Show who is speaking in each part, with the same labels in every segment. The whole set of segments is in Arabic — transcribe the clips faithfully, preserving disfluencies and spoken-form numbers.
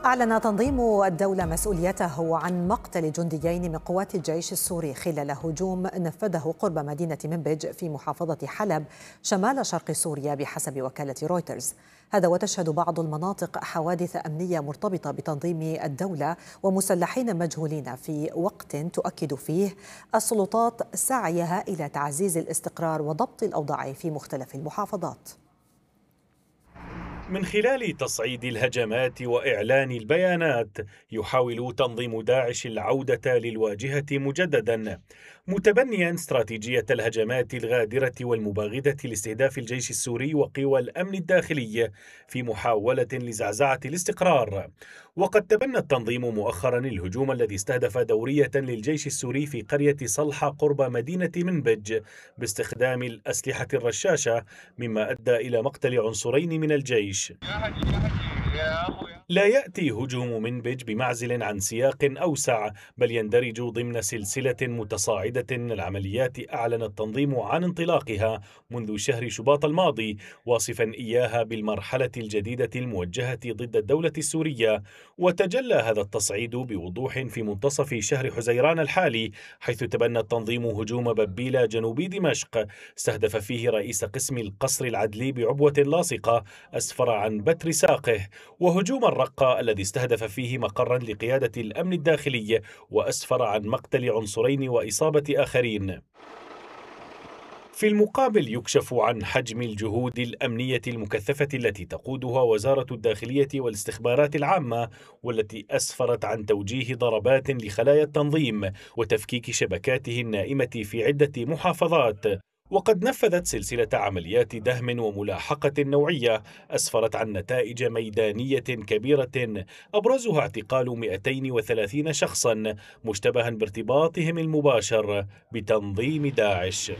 Speaker 1: أعلن تنظيم الدولة مسؤوليته عن مقتل جنديين من قوات الجيش السوري خلال هجوم نفذه قرب مدينة منبج في محافظة حلب شمال شرق سوريا بحسب وكالة رويترز. هذا وتشهد بعض المناطق حوادث أمنية مرتبطة بتنظيم الدولة ومسلحين مجهولين في وقت تؤكد فيه السلطات سعيها إلى تعزيز الاستقرار وضبط الأوضاع في مختلف المحافظات.
Speaker 2: من خلال تصعيد الهجمات وإعلان البيانات، يحاول تنظيم داعش العودة للواجهة مجددا، متبنيا استراتيجية الهجمات الغادرة والمباغتة لاستهداف الجيش السوري وقوى الأمن الداخلي في محاولة لزعزعة الاستقرار. وقد تبنى التنظيم مؤخرا الهجوم الذي استهدف دورية للجيش السوري في قرية صلحة قرب مدينة منبج باستخدام الأسلحة الرشاشة، مما أدى إلى مقتل عنصرين من الجيش. لا يأتي هجوم منبج بمعزل عن سياق أوسع، بل يندرج ضمن سلسلة متصاعدة من العمليات أعلن التنظيم عن انطلاقها منذ شهر شباط الماضي، واصفا إياها بالمرحلة الجديدة الموجهة ضد الدولة السورية. وتجلى هذا التصعيد بوضوح في منتصف شهر حزيران الحالي، حيث تبنى التنظيم هجوم ببيلة جنوب دمشق استهدف فيه رئيس قسم القصر العدلي بعبوة لاصقة أسفر عن بتر ساقه، وهجوم الرقة الذي استهدف فيه مقرا لقيادة الأمن الداخلي وأسفر عن مقتل عنصرين وإصابة آخرين. في المقابل يكشف عن حجم الجهود الأمنية المكثفة التي تقودها وزارة الداخلية والاستخبارات العامة، والتي أسفرت عن توجيه ضربات لخلايا التنظيم وتفكيك شبكاته النائمة في عدة محافظات. وقد نفذت سلسلة عمليات دهم وملاحقة نوعية أسفرت عن نتائج ميدانية كبيرة، أبرزها اعتقال مئتين وثلاثين شخصا مشتبها بارتباطهم المباشر بتنظيم داعش.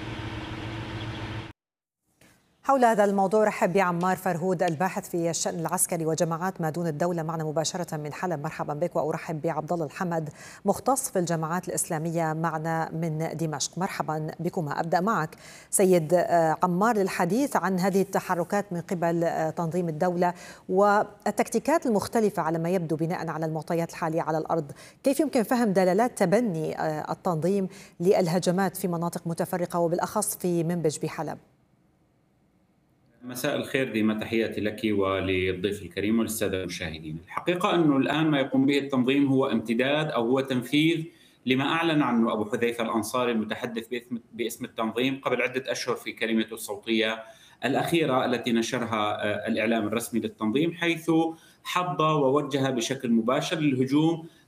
Speaker 1: حول هذا الموضوع رحب بعمار فرهود الباحث في الشأن العسكري وجماعات ما دون الدولة معنا مباشرة من حلب. مرحبا بك. وأرحب بعبد الله الحمد مختص في الجماعات الإسلامية معنا من دمشق. مرحبا بكما. أبدأ معك سيد عمار للحديث عن هذه التحركات من قبل تنظيم الدولة والتكتيكات المختلفة على ما يبدو بناء على المعطيات الحالية على الأرض. كيف يمكن فهم دلالات تبني التنظيم للهجمات في مناطق متفرقة وبالأخص في منبج بحلب؟
Speaker 3: مساء الخير، ديما تحياتي لك وللضيف الكريم وللسادة المشاهدين. الحقيقة أنه الآن ما يقوم به التنظيم هو امتداد أو هو تنفيذ لما أعلن عنه أبو حذيفة الأنصاري المتحدث باسم, باسم التنظيم قبل عدة أشهر في كلمته الصوتية الأخيرة التي نشرها الإعلام الرسمي للتنظيم، حيث حض ووجه بشكل مباشر للهجوم